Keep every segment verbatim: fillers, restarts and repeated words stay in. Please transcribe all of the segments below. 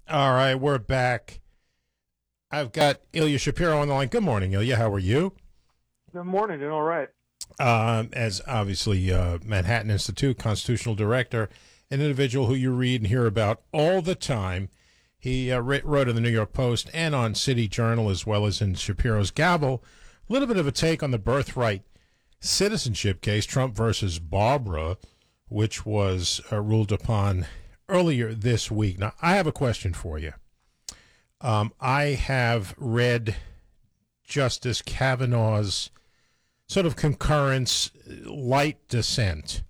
All right, we're back. I've got Ilya Shapiro on the line. Good morning, Ilya. How are you? Good morning. Doing all right. Um, as obviously uh, Manhattan Institute constitutional director, an individual who you read and hear about all the time. He uh, wrote in the New York Post and on City Journal as well as in Shapiro's Gavel a little bit of a take on the birthright citizenship case, Trump versus Barbara, which was uh, ruled upon earlier this week. Now, I have a question for you. Um, I have read Justice Kavanaugh's sort of concurrence, light dissent.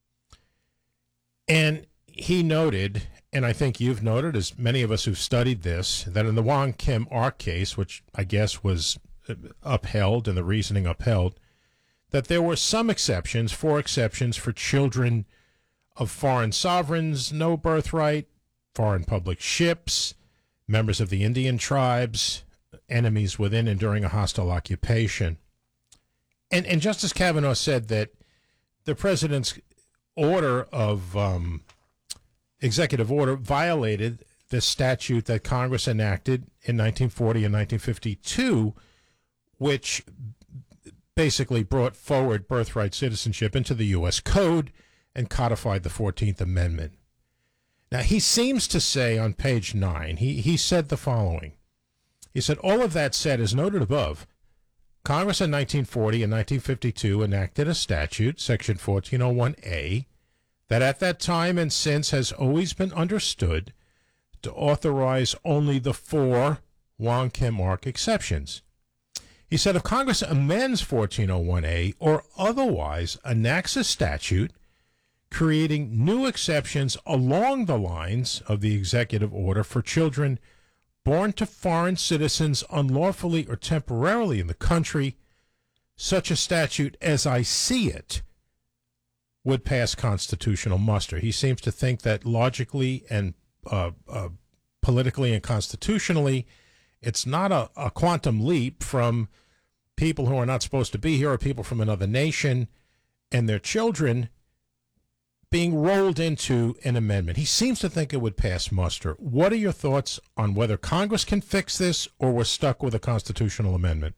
And he noted, and I think you've noted, as many of us who've studied this, that in the Wong Kim Ark case, which I guess was upheld and the reasoning upheld, that there were some exceptions, four exceptions for children of foreign sovereigns, no birthright, foreign public ships, members of the Indian tribes, enemies within and during a hostile occupation. And, and Justice Kavanaugh said that the president's order of um, executive order violated the statute that Congress enacted in nineteen forty and nineteen fifty-two, which basically brought forward birthright citizenship into the U S Code and codified the fourteenth Amendment. Now, he seems to say on page nine, he, he said the following. He said, all of that said, as noted above, Congress in nineteen forty and nineteen fifty-two enacted a statute, Section fourteen oh one A, that at that time and since has always been understood to authorize only the four Wong Kim Ark exceptions. He said, if Congress amends fourteen oh one A or otherwise enacts a statute creating new exceptions along the lines of the executive order for children born to foreign citizens unlawfully or temporarily in the country, such a statute, as I see it, would pass constitutional muster. He seems to think that logically and uh, uh, politically and constitutionally, it's not a, a quantum leap from people who are not supposed to be here or people from another nation and their children being rolled into an amendment. He seems to think it would pass muster. What are your thoughts on whether Congress can fix this or we're stuck with a constitutional amendment?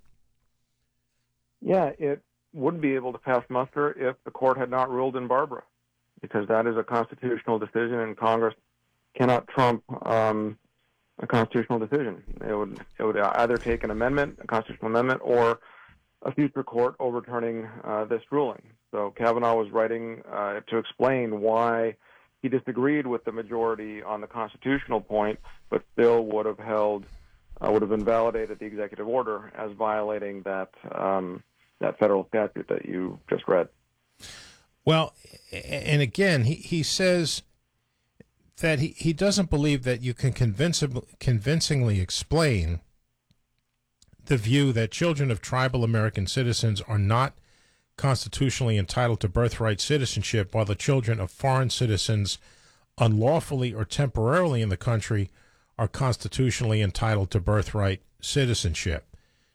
Yeah, it would be able to pass muster if the court had not ruled in Barbara, because that is a constitutional decision and Congress cannot trump um, a constitutional decision. It would, it would either take an amendment, a constitutional amendment, or a future court overturning uh, this ruling. So Kavanaugh was writing uh, to explain why he disagreed with the majority on the constitutional point, but still would have held, uh, would have invalidated the executive order as violating that um, that federal statute that you just read. Well, and again, he, he says that he, he doesn't believe that you can convince, convincingly explain the view that children of tribal American citizens are not constitutionally entitled to birthright citizenship, while the children of foreign citizens unlawfully or temporarily in the country are constitutionally entitled to birthright citizenship.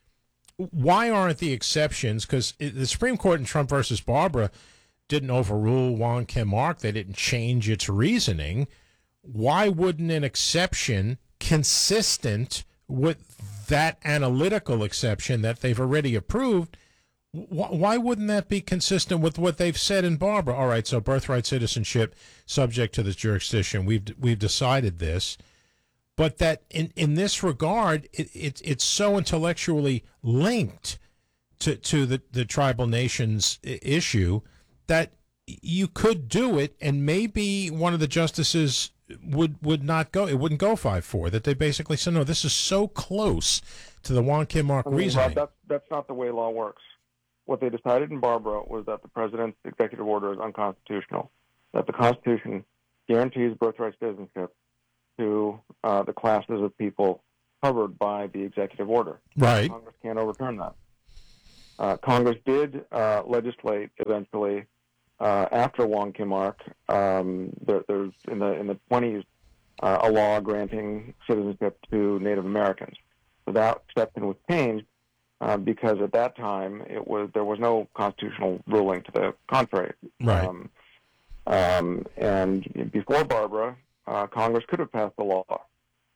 Why aren't the exceptions? Because the Supreme Court in Trump versus Barbara didn't overrule Wong Kim Ark. They didn't change its reasoning. Why wouldn't an exception consistent with that analytical exception that they've already approved, why wouldn't that be consistent with what they've said in Barbara? All right, so birthright citizenship subject to this jurisdiction. We've we've decided this, but that in, in this regard, it, it it's so intellectually linked to to the, the tribal nations issue that you could do it, and maybe one of the justices would would not go. It wouldn't go five four. That they basically said, no, this is so close to the Wong Kim Ark I mean, reasoning. Rob, that's that's not the way law works. What they decided in Barbara was that the president's executive order is unconstitutional, that the Constitution guarantees birthright citizenship to uh, the classes of people covered by the executive order. Right. Congress can't overturn that. Uh, Congress did uh, legislate eventually uh, after Wong Kim Ark. Um, there, there's in the in the twenties uh, a law granting citizenship to Native Americans. So that exception was changed. Uh, because at that time it was there was no constitutional ruling to the contrary. Right. Um, um, and before Barbara, uh, Congress could have passed the law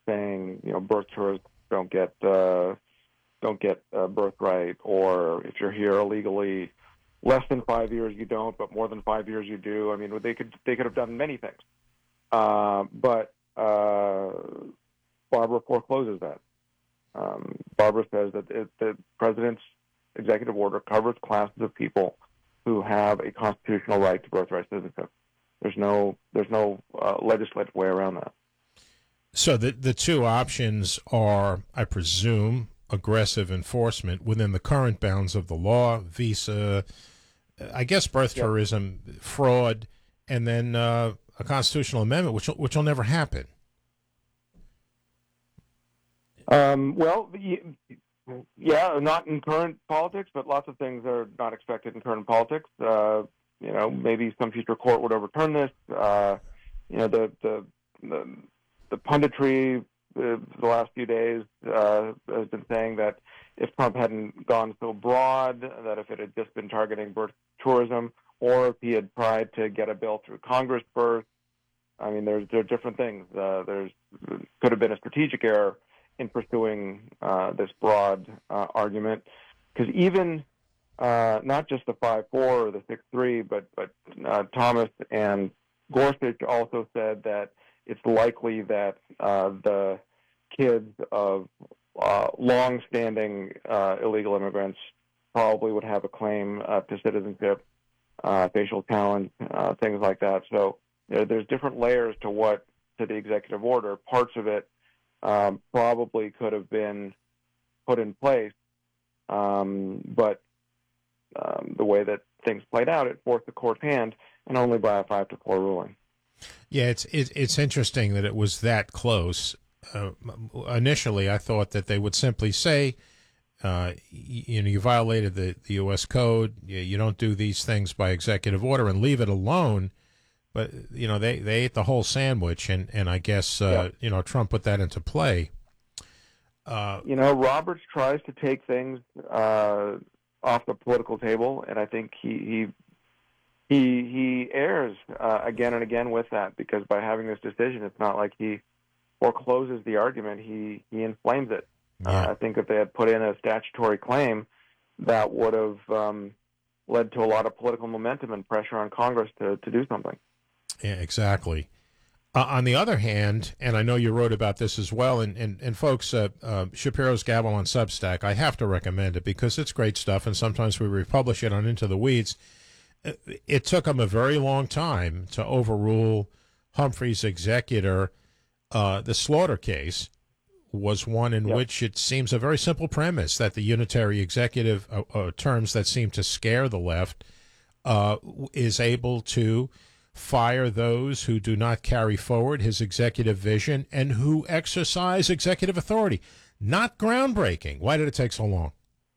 saying, you know, birth tourists don't get uh, don't get uh, birthright, or if you're here illegally, less than five years you don't, but more than five years you do. I mean, they could they could have done many things, uh, but uh, Barbara forecloses that. Um, Barbara says that it, the president's executive order covers classes of people who have a constitutional right to birthright citizenship. There's no there's no uh, legislative way around that. So the the two options are, I presume, aggressive enforcement within the current bounds of the law, visa, I guess birth yep. tourism, fraud, and then uh, a constitutional amendment, which which will never happen. Um, well, yeah, not in current politics, but lots of things are not expected in current politics. Uh, you know, maybe some future court would overturn this. Uh, you know, the the the, the punditry uh, the last few days uh, has been saying that if Trump hadn't gone so broad, that if it had just been targeting birth tourism, or if he had tried to get a bill through Congress first, I mean, there's there are different things. Uh, there's could have been a strategic error in pursuing uh, this broad uh, argument, because even uh, not just the five four or the six three, but but uh, Thomas and Gorsuch also said that it's likely that uh, the kids of uh, long-standing uh, illegal immigrants probably would have a claim uh, to citizenship, uh, facial challenge, uh, things like that. So you know, there's different layers to what to the executive order. Parts of it Um, probably could have been put in place, um, but um, the way that things played out, it forced the court's hand, and only by a five to four ruling. Yeah, it's it, it's interesting that it was that close. Uh, initially, I thought that they would simply say, uh, you, you know, you violated the, the U S code, you, you don't do these things by executive order, and leave it alone. But, you know, they, they ate the whole sandwich, and, and I guess, uh, yeah. you know, Trump put that into play. Uh, you know, Roberts tries to take things uh, off the political table, and I think he he he, he errs uh, again and again with that, because by having this decision, it's not like he forecloses the argument, he, he inflames it. Yeah. Uh, I think if they had put in a statutory claim, that would have um, led to a lot of political momentum and pressure on Congress to, to do something. Yeah, exactly. Uh, on the other hand, and I know you wrote about this as well, and, and, and folks, uh, uh, Shapiro's Gavel on Substack, I have to recommend it because it's great stuff, and sometimes we republish it on Into the Weeds. It took him a very long time to overrule Humphrey's executor. Uh, the Slaughter case was one in yep. which it seems a very simple premise that the unitary executive, uh, uh, terms that seem to scare the left, uh, is able to fire those who do not carry forward his executive vision and who exercise executive authority. Not groundbreaking. Why did it take so long?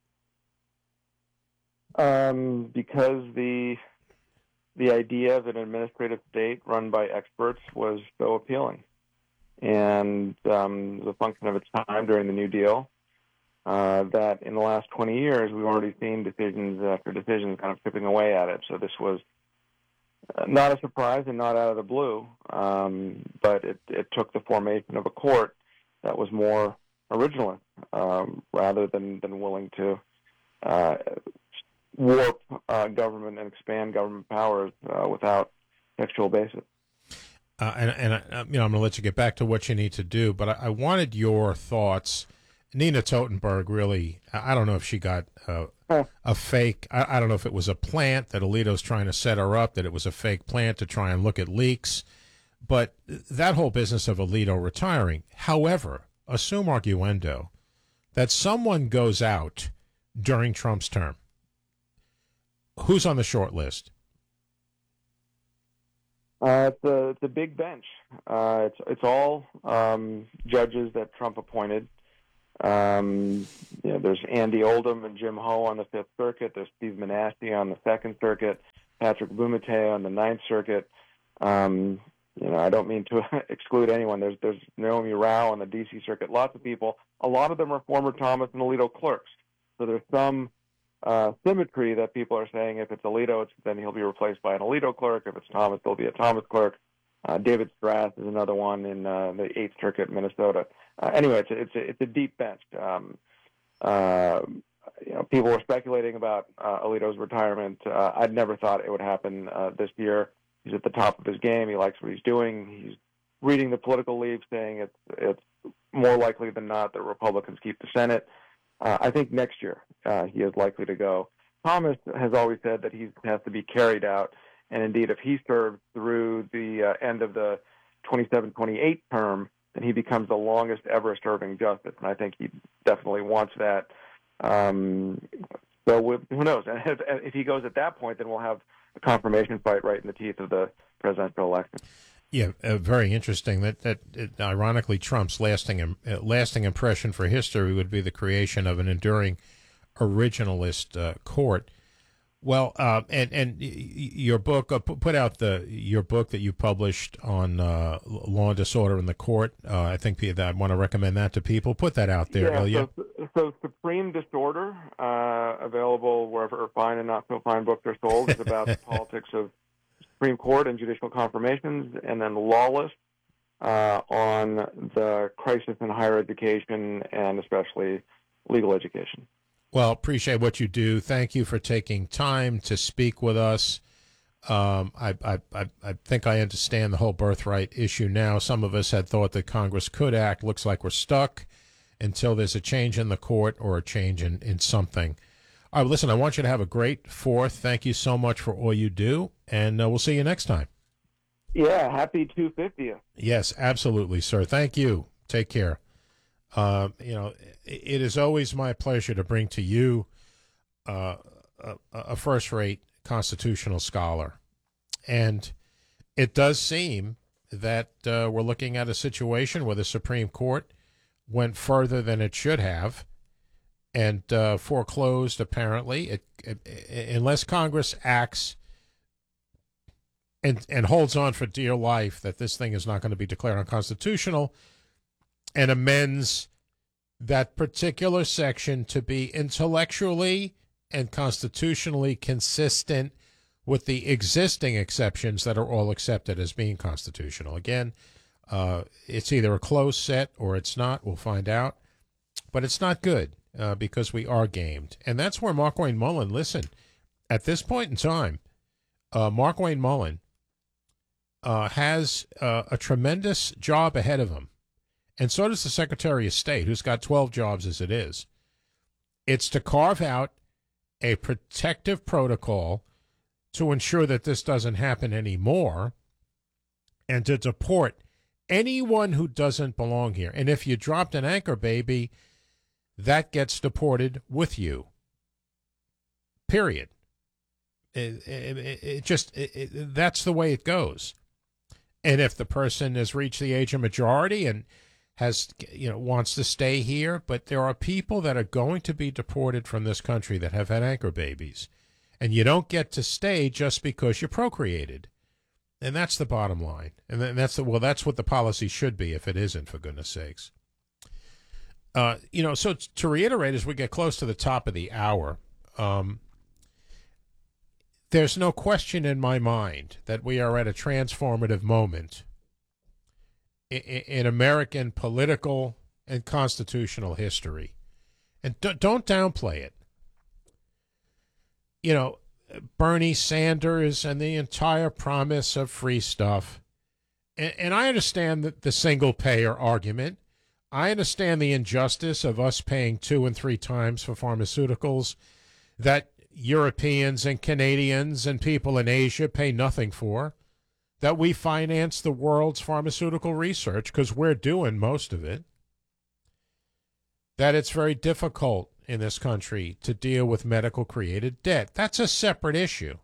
Um, because the the idea of an administrative state run by experts was so appealing, and um, the function of its time during the New Deal, uh, that in the last twenty years we've already seen decisions after decisions kind of chipping away at it. So this was not a surprise and not out of the blue, um, but it, it took the formation of a court that was more originalist, um, rather than, than willing to uh, warp uh, government and expand government powers uh, without textual basis. Uh, and, and uh, you know, I'm going to let you get back to what you need to do, but I, I wanted your thoughts. Nina Totenberg really, I don't know if she got uh, a fake, I, I don't know if it was a plant that Alito's trying to set her up, that it was a fake plant to try and look at leaks, but that whole business of Alito retiring. However, assume arguendo that someone goes out during Trump's term. Who's on the short list? Uh, it's, a, it's a big bench. Uh, it's, it's all um, judges that Trump appointed. Um, you know, there's Andy Oldham and Jim Ho on the Fifth Circuit. There's Steve Manasci on the Second Circuit. Patrick Bumate on the Ninth Circuit. Um, you know, I don't mean to exclude anyone. There's there's Naomi Rao on the D C Circuit. Lots of people. A lot of them are former Thomas and Alito clerks. So there's some uh, symmetry that people are saying if it's Alito, it's, then he'll be replaced by an Alito clerk. If it's Thomas, there'll be a Thomas clerk. Uh, David Strass is another one in uh, the Eighth Circuit, Minnesota. Uh, anyway, it's a, it's a, it's a deep bench. Um, uh, you know, people were speculating about uh, Alito's retirement. Uh, I'd never thought it would happen uh, this year. He's at the top of his game. He likes what he's doing. He's reading the political leaves, saying it's it's more likely than not that Republicans keep the Senate. Uh, I think next year uh, he is likely to go. Thomas has always said that he has to be carried out, and indeed, if he serves through the uh, end of the twenty-seven twenty-eight term, then he becomes the longest ever serving justice, and I think he definitely wants that. Um, so we, who knows? And if, if he goes at that point, then we'll have a confirmation fight right in the teeth of the presidential election. Yeah, uh, very interesting. That that uh, ironically, Trump's lasting uh, lasting impression for history would be the creation of an enduring originalist uh, court. Well, uh, and and your book, uh, put out the your book that you published on uh, law and disorder in the court. Uh, I think that I want to recommend that to people. Put that out there, yeah, Ilya. So, so Supreme Disorder, uh, available wherever fine and not so fine books are sold, is about the politics of Supreme Court and judicial confirmations, and then Lawless uh, on the crisis in higher education and especially legal education. Well, appreciate what you do. Thank you for taking time to speak with us. Um, I, I, I, I think I understand the whole birthright issue now. Some of us had thought that Congress could act. Looks like we're stuck until there's a change in the court or a change in, in something. All right, listen, I want you to have a great fourth. Thank you so much for all you do, and uh, we'll see you next time. Yeah, happy two hundred fiftieth. Yes, absolutely, sir. Thank you. Take care. Uh, you know, it is always my pleasure to bring to you uh, a, a first-rate constitutional scholar. And it does seem that uh, we're looking at a situation where the Supreme Court went further than it should have and uh, foreclosed, apparently, it, it, unless Congress acts and, and holds on for dear life that this thing is not going to be declared unconstitutional, and amends that particular section to be intellectually and constitutionally consistent with the existing exceptions that are all accepted as being constitutional. Again, uh, it's either a closed set or it's not. We'll find out. But it's not good uh, because we are gamed. And that's where Markwayne Mullin, listen, at this point in time, uh, Markwayne Mullin uh, has uh, a tremendous job ahead of him. And so does the Secretary of State, who's got twelve jobs as it is. It's to carve out a protective protocol to ensure that this doesn't happen anymore and to deport anyone who doesn't belong here. And if you dropped an anchor baby, that gets deported with you. Period. It, it, it just, it, it, that's the way it goes. And if the person has reached the age of majority and has, you know, wants to stay here, but there are people that are going to be deported from this country that have had anchor babies, and you don't get to stay just because you procreated, and that's the bottom line. And then that's the well, that's what the policy should be if it isn't, for goodness sakes. Uh, you know, so to reiterate, as we get close to the top of the hour, um, there's no question in my mind that we are at a transformative moment in American political and constitutional history. And don't downplay it. You know, Bernie Sanders and the entire promise of free stuff. And, and I understand the, the single-payer argument. I understand the injustice of us paying two and three times for pharmaceuticals that Europeans and Canadians and people in Asia pay nothing for. That we finance the world's pharmaceutical research because we're doing most of it. That it's very difficult in this country to deal with medical created debt. That's a separate issue.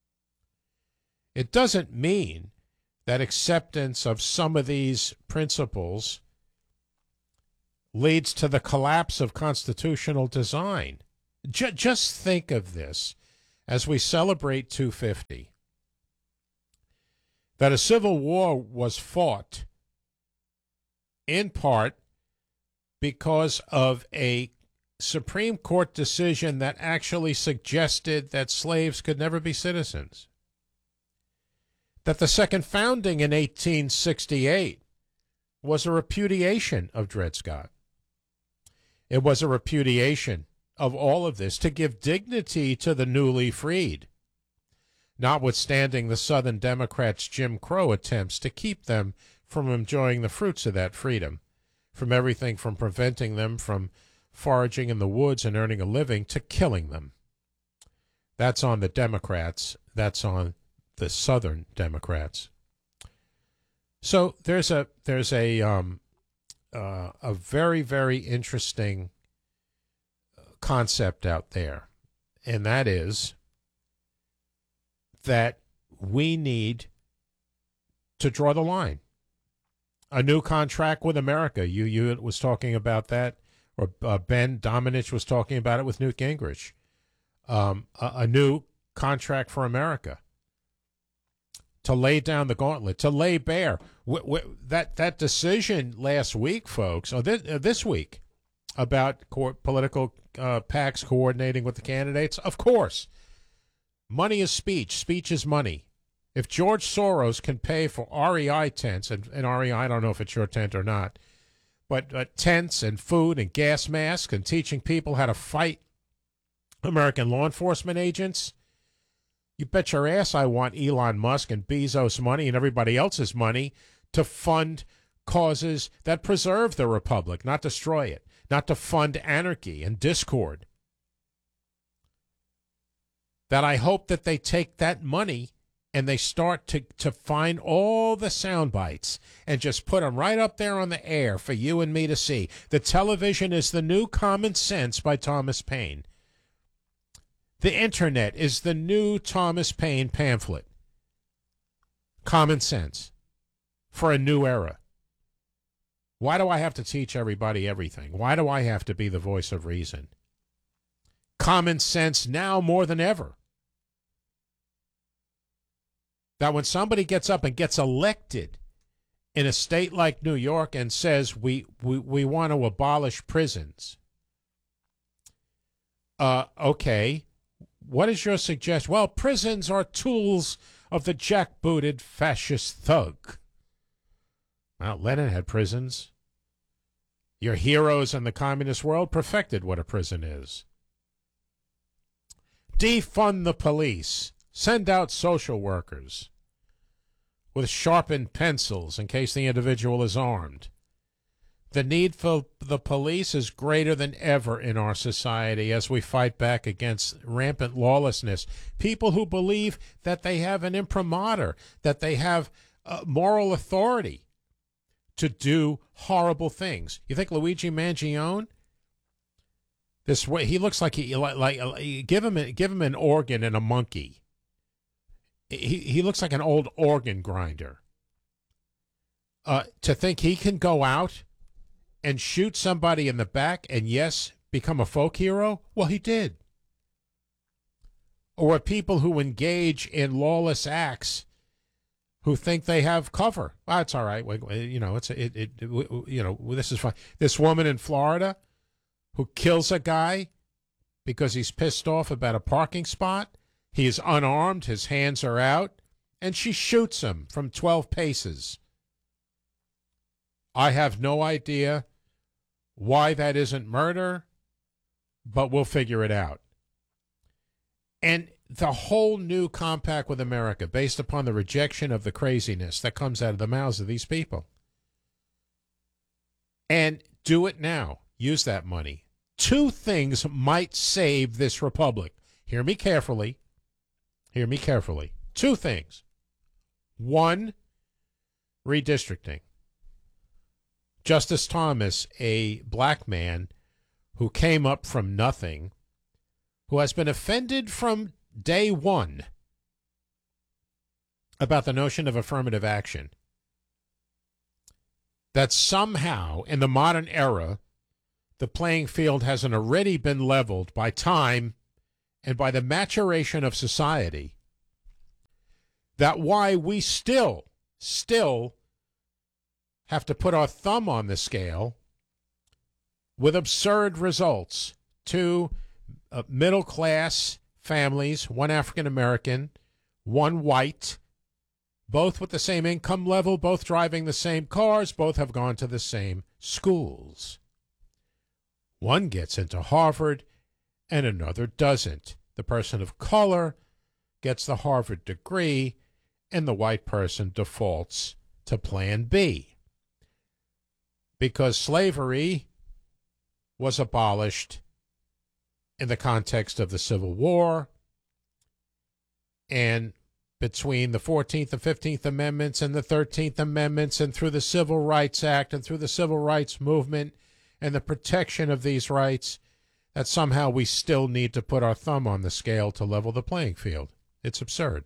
It doesn't mean that acceptance of some of these principles leads to the collapse of constitutional design. J- just think of this as we celebrate two fifty. That a civil war was fought in part because of a Supreme Court decision that actually suggested that slaves could never be citizens. that the second founding in eighteen sixty-eight was a repudiation of Dred Scott. It was a repudiation of all of this to give dignity to the newly freed, notwithstanding the Southern Democrats' Jim Crow attempts to keep them from enjoying the fruits of that freedom, from everything from preventing them from foraging in the woods and earning a living to killing them. That's on the Democrats. That's on the Southern Democrats. So there's a there's a um, uh, a very very interesting concept out there, and that is that we need to draw the line. A new contract with America. You you was talking about that, or uh, Ben Domenech was talking about it with Newt Gingrich. Um, a, a new contract for America. To lay down the gauntlet, to lay bare. W- w- that that decision last week, folks, or this, uh, this week, about co- political uh, PACs coordinating with the candidates, of course. Money is speech. Speech is money. If George Soros can pay for R E I tents, and, and R E I, I don't know if it's your tent or not, but uh, tents and food and gas masks and teaching people how to fight American law enforcement agents, you bet your ass I want Elon Musk and Bezos' money and everybody else's money to fund causes that preserve the republic, not destroy it, not to fund anarchy and discord. That I hope that they take that money and they start to, to find all the sound bites and just put them right up there on the air for you and me to see. The television is the new common sense by Thomas Paine. The internet is the new Thomas Paine pamphlet. Common sense for a new era. Why do I have to teach everybody everything? Why do I have to be the voice of reason? Common sense now more than ever. That when somebody gets up and gets elected in a state like New York and says we, we, we want to abolish prisons, uh, okay, what is your suggestion? Well, prisons are tools of the jackbooted fascist thug. Well, Lenin had prisons. Your heroes in the communist world perfected what a prison is. Defund the police. Send out social workers with sharpened pencils in case the individual is armed. The need for the police is greater than ever in our society as we fight back against rampant lawlessness. People who believe that they have an imprimatur, that they have uh, moral authority to do horrible things. You think Luigi Mangione? This way, he looks like he like, like give him a, give him an organ and a monkey. He he looks like an old organ grinder. Uh, to think he can go out and shoot somebody in the back and, yes, become a folk hero? Well, he did. Or people who engage in lawless acts who think they have cover. Oh, it's all right. You know, it's it, it, it you know, this is fine. This woman in Florida who kills a guy because he's pissed off about a parking spot. He is unarmed. His hands are out. And she shoots him from twelve paces. I have no idea why that isn't murder, but we'll figure it out. And the whole new compact with America, based upon the rejection of the craziness that comes out of the mouths of these people. And do it now. Use that money. Two things might save this republic. Hear me carefully. Hear me carefully. Two things. One, redistricting. Justice Thomas, a black man who came up from nothing, who has been offended from day one about the notion of affirmative action, that somehow in the modern era, the playing field hasn't already been leveled by time and by the maturation of society, that why we still, still have to put our thumb on the scale with absurd results to uh, middle-class families, one African-American, one white, both with the same income level, both driving the same cars, both have gone to the same schools. One gets into Harvard and another doesn't. The person of color gets the Harvard degree and the white person defaults to Plan B. Because slavery was abolished in the context of the Civil War, and between the fourteenth and fifteenth Amendments and the thirteenth Amendments and through the Civil Rights Act and through the Civil Rights Movement and the protection of these rights, that somehow we still need to put our thumb on the scale to level the playing field. It's absurd.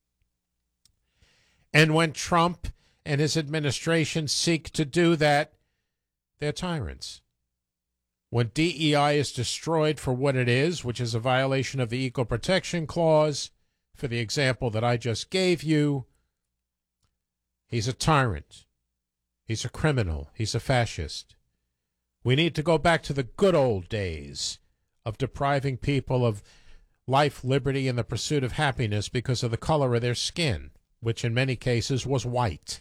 And when Trump and his administration seek to do that, they're tyrants. When D E I is destroyed for what it is, which is a violation of the Equal Protection Clause, for the example that I just gave you, he's a tyrant. He's a criminal. He's a fascist. We need to go back to the good old days of depriving people of life, liberty, and the pursuit of happiness because of the color of their skin, which in many cases was white.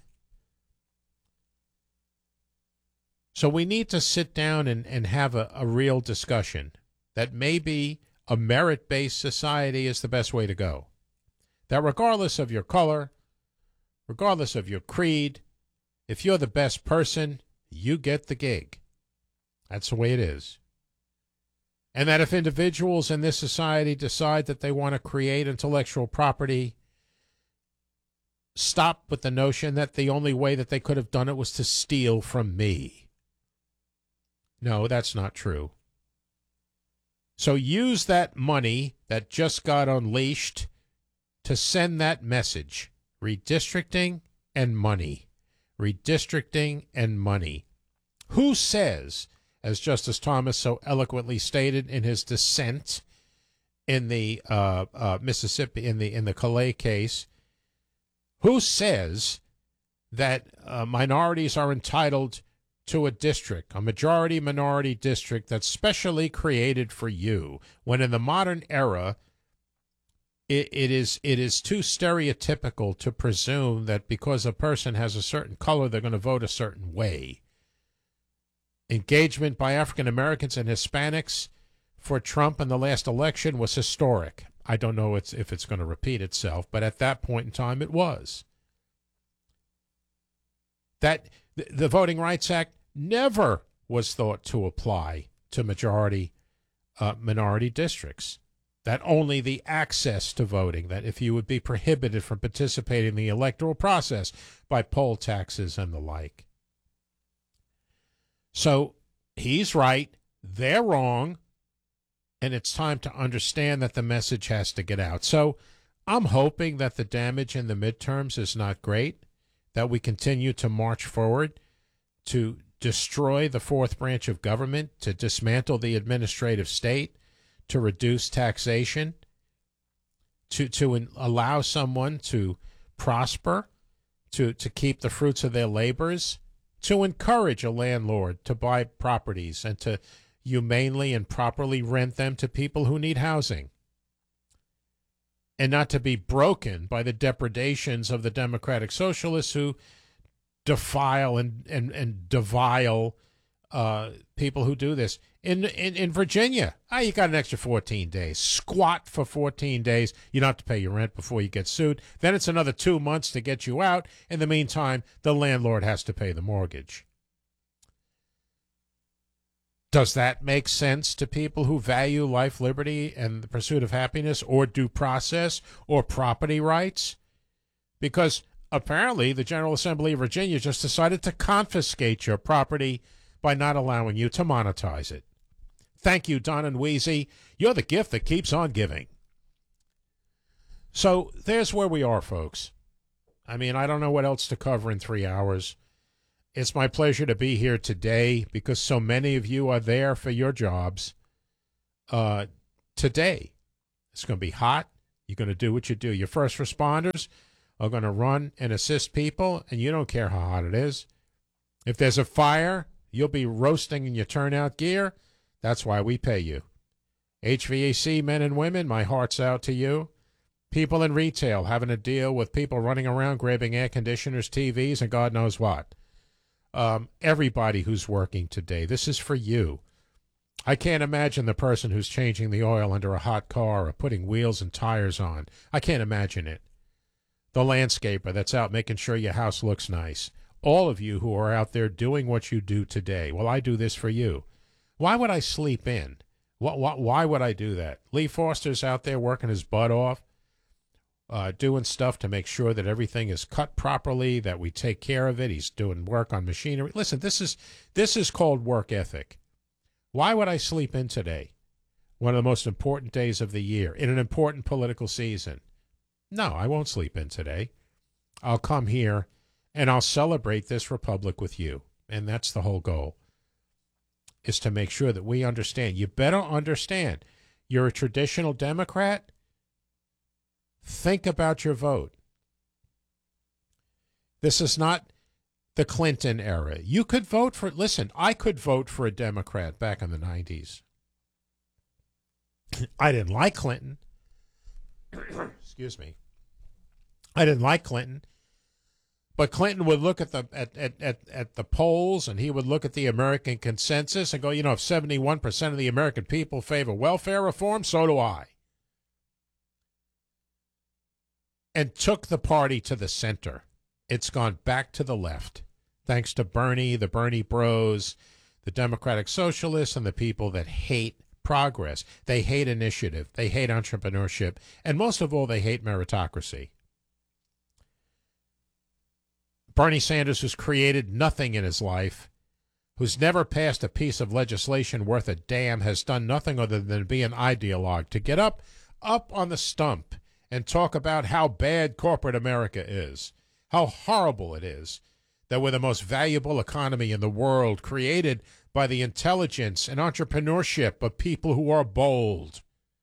So we need to sit down and, and have a, a real discussion that maybe a merit-based society is the best way to go. That regardless of your color, regardless of your creed, if you're the best person, you get the gig. That's the way it is. And that if individuals in this society decide that they want to create intellectual property, stop with the notion that the only way that they could have done it was to steal from me. No, that's not true. So use that money that just got unleashed to send that message. Redistricting and money. Redistricting and money. Who says, as Justice Thomas so eloquently stated in his dissent in the uh, uh, Mississippi, in the in the Calais case, who says that uh, minorities are entitled to a district, a majority-minority district that's specially created for you, when in the modern era, it, it is it is too stereotypical to presume that because a person has a certain color, they're going to vote a certain way. Engagement by African Americans and Hispanics for Trump in the last election was historic. I don't know it's, if it's going to repeat itself, but at that point in time, it was. That the, the Voting Rights Act never was thought to apply to majority uh, minority districts. That only the access to voting, that if you would be prohibited from participating in the electoral process by poll taxes and the like. So he's right, they're wrong, and it's time to understand that the message has to get out. So I'm hoping that the damage in the midterms is not great, that we continue to march forward to destroy the fourth branch of government, to dismantle the administrative state, to reduce taxation, to to in, allow someone to prosper, to, to keep the fruits of their labors, to encourage a landlord to buy properties and to humanely and properly rent them to people who need housing, and not to be broken by the depredations of the Democratic Socialists who defile and, and, and devile uh, people who do this. In, in in Virginia, ah, you got an extra fourteen days. Squat for fourteen days. You don't have to pay your rent before you get sued. Then it's another two months to get you out. In the meantime, the landlord has to pay the mortgage. Does that make sense to people who value life, liberty, and the pursuit of happiness, or due process, or property rights? Because apparently the General Assembly of Virginia just decided to confiscate your property by not allowing you to monetize it. Thank you, Don and Wheezy. You're the gift that keeps on giving. So there's where we are, folks. I mean, I don't know what else to cover in three hours. It's my pleasure to be here today because so many of you are there for your jobs uh, today. It's going to be hot. You're going to do what you do. Your first responders are going to run and assist people, and you don't care how hot it is. If there's a fire, you'll be roasting in your turnout gear. That's why we pay you. H V A C men and women, my heart's out to you. People in retail having to deal with people running around grabbing air conditioners, T Vs, and God knows what. Um, everybody who's working today, this is for you. I can't imagine the person who's changing the oil under a hot car or putting wheels and tires on. I can't imagine it. The landscaper that's out making sure your house looks nice. All of you who are out there doing what you do today. Well, I do this for you. Why would I sleep in? What, what, why would I do that? Lee Foster's out there working his butt off, uh, doing stuff to make sure that everything is cut properly, that we take care of it. He's doing work on machinery. Listen, this is this is called work ethic. Why would I sleep in today? One of the most important days of the year, in an important political season. No, I won't sleep in today. I'll come here and I'll celebrate this republic with you. And that's the whole goal, is to make sure that we understand. You better understand. You're a traditional Democrat. Think about your vote. This is not the Clinton era. You could vote for, listen, I could vote for a Democrat back in the nineties. I didn't like Clinton. Excuse me. I didn't like Clinton. But Clinton would look at the at, at, at, at the polls, and he would look at the American consensus and go, you know, if seventy-one percent of the American people favor welfare reform, so do I. And took the party to the center. It's gone back to the left, thanks to Bernie, the Bernie bros, the Democratic Socialists, and the people that hate progress. They hate initiative. They hate entrepreneurship. And most of all, they hate meritocracy. Bernie Sanders, who's created nothing in his life, who's never passed a piece of legislation worth a damn, has done nothing other than be an ideologue, to get up, up on the stump and talk about how bad corporate America is, how horrible it is, that we're the most valuable economy in the world, created by the intelligence and entrepreneurship of people who are bold,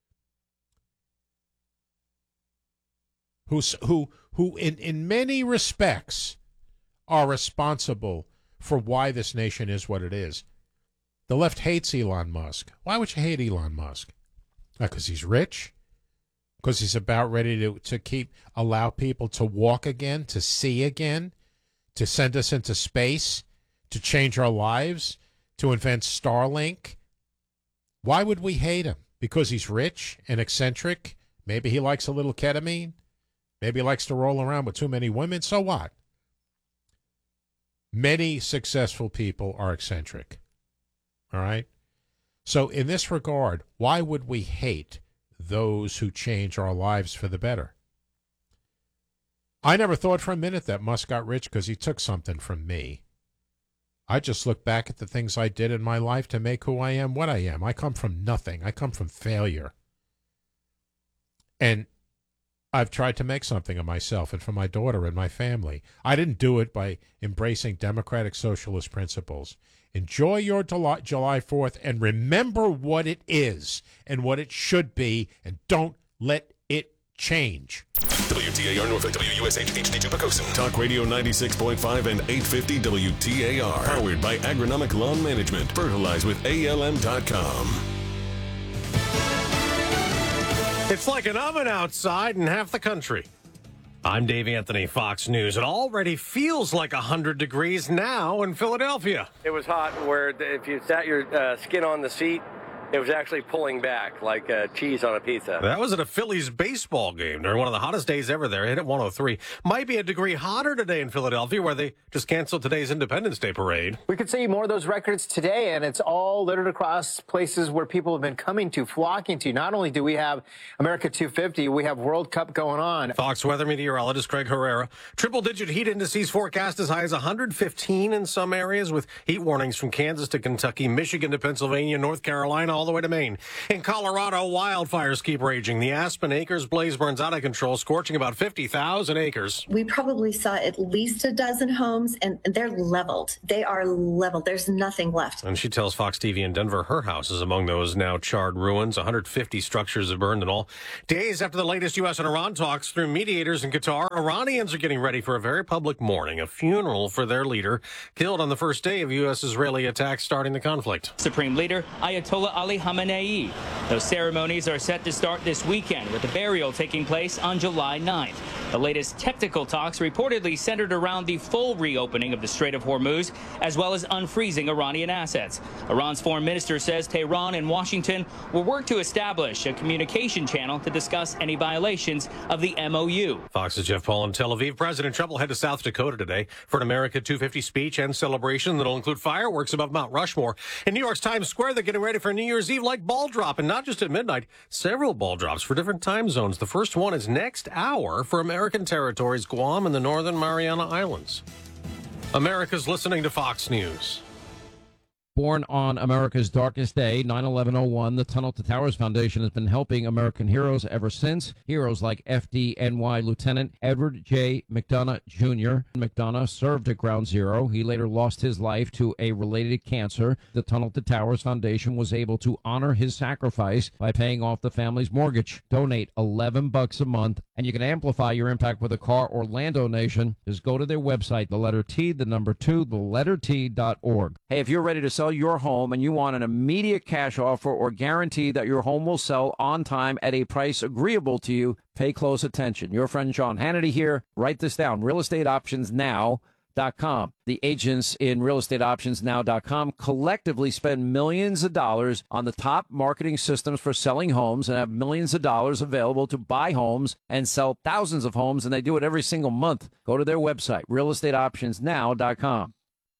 who, who, who in, in many respects are responsible for why this nation is what it is. The left hates Elon Musk. Why would you hate Elon Musk? Because he's rich? Because he's about ready to, to keep, allow people to walk again, to see again, to send us into space, to change our lives, to invent Starlink? Why would we hate him? Because he's rich and eccentric? Maybe he likes a little ketamine? Maybe he likes to roll around with too many women? So what? Many successful people are eccentric. All right? So in this regard, why would we hate those who change our lives for the better? I never thought for a minute that Musk got rich because he took something from me. I just look back at the things I did in my life to make who I am what I am. I come from nothing. I come from failure. And I've tried to make something of myself and for my daughter and my family. I didn't do it by embracing democratic socialist principles. Enjoy your July fourth and remember what it is and what it should be, and don't let it change. W T A R Norfolk, W U S H, H D two Pocosin. Talk Radio ninety-six point five and eight fifty W T A R. Powered by Agronomic Lawn Management. Fertilize with A L M dot com. It's like an oven outside in half the country. I'm Dave Anthony, Fox News. It already feels like one hundred degrees now in Philadelphia. It was hot where if you sat your uh, skin on the seat, it was actually pulling back like uh, cheese on a pizza. That was at a Phillies baseball game during one of the hottest days ever there. Hit at one oh three. Might be a degree hotter today in Philadelphia, where they just canceled today's Independence Day parade. We could see more of those records today, and it's all littered across places where people have been coming to, flocking to. Not only do we have America two fifty, we have World Cup going on. Fox weather meteorologist Craig Herrera. Triple-digit heat indices forecast as high as one hundred fifteen in some areas, with heat warnings from Kansas to Kentucky, Michigan to Pennsylvania, North Carolina, all the way to Maine. In Colorado, wildfires keep raging. The Aspen Acres blaze burns out of control, scorching about fifty thousand acres. We probably saw at least a dozen homes, and they're leveled. They are leveled. There's nothing left. And she tells Fox T V in Denver her house is among those now charred ruins. one hundred fifty structures have burned in all. Days after the latest U S and Iran talks through mediators in Qatar, Iranians are getting ready for a very public mourning, a funeral for their leader, killed on the first day of U S-Israeli attacks starting the conflict. Supreme Leader Ayatollah Ali Ali Khamenei. Those ceremonies are set to start this weekend, with the burial taking place on July ninth. The latest technical talks reportedly centered around the full reopening of the Strait of Hormuz, as well as unfreezing Iranian assets. Iran's foreign minister says Tehran and Washington will work to establish a communication channel to discuss any violations of the M O U. Fox's Jeff Paul in Tel Aviv. President Trump will head to South Dakota today for an America two fifty speech and celebration that'll include fireworks above Mount Rushmore. In New York's Times Square, they're getting ready for New Year's Eve like ball drop, and not just at midnight, several ball drops for different time zones. The first one is next hour for American territories, Guam and the Northern Mariana Islands. America's listening to Fox News. Born on America's darkest day, nine eleven oh one, the Tunnel to Towers Foundation has been helping American heroes ever since. Heroes like F D N Y Lieutenant Edward J. McDonough Junior McDonough served at Ground Zero. He later lost his life to a related cancer. The Tunnel to Towers Foundation was able to honor his sacrifice by paying off the family's mortgage. Donate eleven bucks a month, and you can amplify your impact with a car or land donation. Just go to their website, the letter T, the number two, the letter T dot org. Hey, if you're ready to sell your home and you want an immediate cash offer or guarantee that your home will sell on time at a price agreeable to you, pay close attention. Your friend Sean Hannity here. Write this down, real estate options now dot com. The agents in real estate options now dot com collectively spend millions of dollars on the top marketing systems for selling homes and have millions of dollars available to buy homes and sell thousands of homes, and they do it every single month. Go to their website, real estate options now dot com.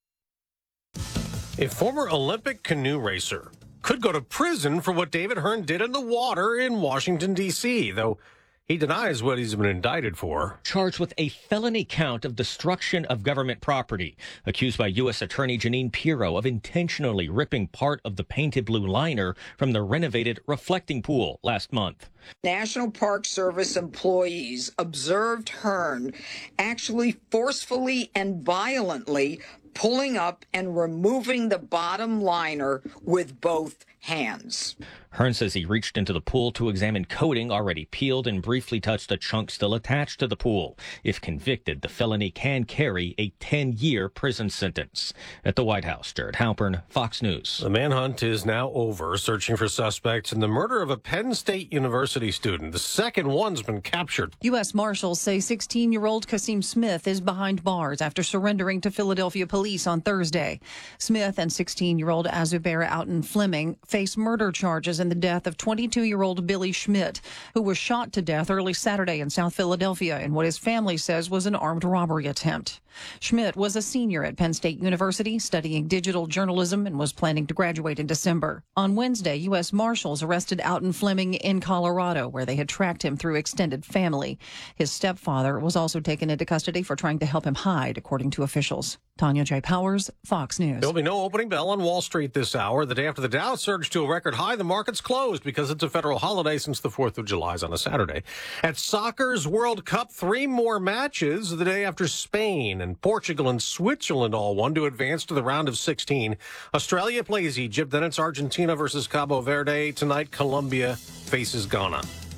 A former Olympic canoe racer could go to prison for what David Hearn did in the water in Washington, D C, though he denies what he's been indicted for. Charged with a felony count of destruction of government property, accused by U S Attorney Jeanine Pirro of intentionally ripping part of the painted blue liner from the renovated reflecting pool last month. National Park Service employees observed Hearn actually forcefully and violently pulling up and removing the bottom liner with both hands. Hearn says he reached into the pool to examine coating already peeled and briefly touched a chunk still attached to the pool. If convicted, the felony can carry a ten-year prison sentence. At the White House, Jared Halpern, Fox News. The manhunt is now over, searching for suspects in the murder of a Penn State University student. The second one's been captured. U S Marshals say sixteen-year-old Kasim Smith is behind bars after surrendering to Philadelphia police on Thursday. Smith and sixteen-year-old Azubera Outen Fleming face murder charges in the death of twenty-two-year-old Billy Schmidt, who was shot to death early Saturday in South Philadelphia in what his family says was an armed robbery attempt. Schmidt was a senior at Penn State University studying digital journalism and was planning to graduate in December. On Wednesday, U S Marshals arrested Outen Fleming in Colorado, where they had tracked him through extended family. His stepfather was also taken into custody for trying to help him hide, according to officials. Tanya J. Powers, Fox News. There'll be no opening bell on Wall Street this hour. The day after the Dow surged to a record high, the market's closed because it's a federal holiday since the fourth of July is on a Saturday. At soccer's World Cup, three more matches the day after Spain and Portugal and Switzerland all won to advance to the round of sixteen. Australia plays Egypt, then it's Argentina versus Cabo Verde. Tonight, Colombia faces Ghana.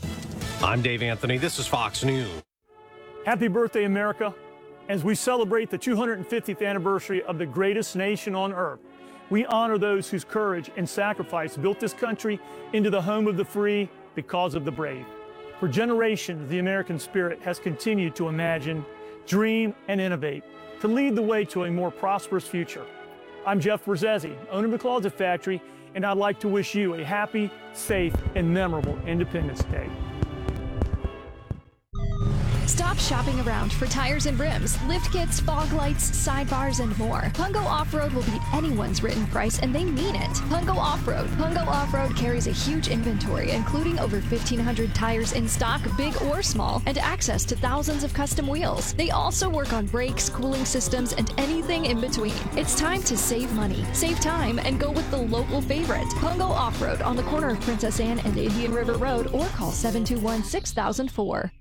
I'm Dave Anthony. This is Fox News. Happy birthday, America. As we celebrate the two hundred fiftieth anniversary of the greatest nation on earth, we honor those whose courage and sacrifice built this country into the home of the free because of the brave. For generations, the American spirit has continued to imagine, dream, and innovate to lead the way to a more prosperous future. I'm Jeff Berzesi, owner of the Closet Factory, and I'd like to wish you a happy, safe, and memorable Independence Day. Stop shopping around for tires and rims, lift kits, fog lights, sidebars, and more. Pungo Off-Road will beat anyone's written price, and they mean it. Pungo Off-Road. Pungo Off-Road carries a huge inventory, including over fifteen hundred tires in stock, big or small, and access to thousands of custom wheels. They also work on brakes, cooling systems, and anything in between. It's time to save money, save time, and go with the local favorite. Pungo Off-Road on the corner of Princess Anne and Indian River Road, or call seven two one, six thousand four.